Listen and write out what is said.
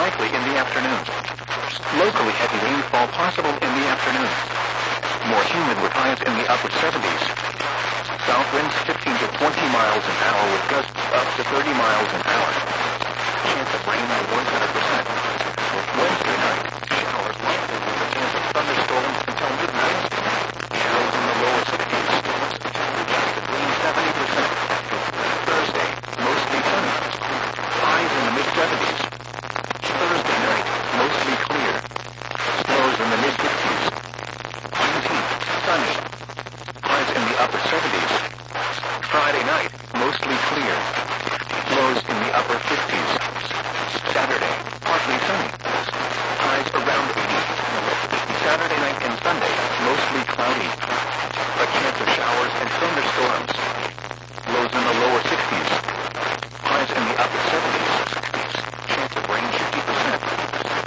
likely in the afternoon. Locally heavy rainfall possible in the afternoon. More humid with highs in the upper 70s. South winds 15 to 20 miles an hour with gusts up to 30 miles an hour. Chance of rain 100%. Wednesday night, showers likely with a chance of thunderstorms until midnight. Showers in the lower 60s. Projected rain 70%. Thursday, mostly sunny. Highs in the mid-70s. Thursday night, mostly clear. Snows in the mid-60s. 19th, sunny. Highs in the upper 70s.